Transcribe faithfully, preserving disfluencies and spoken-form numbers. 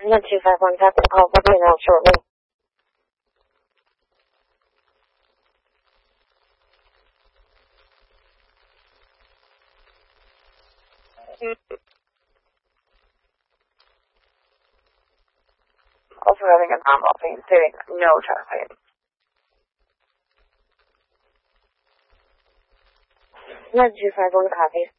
one two five one copy. The call will be announced shortly. Also having a normal thing stating no traffic. one two five one copy.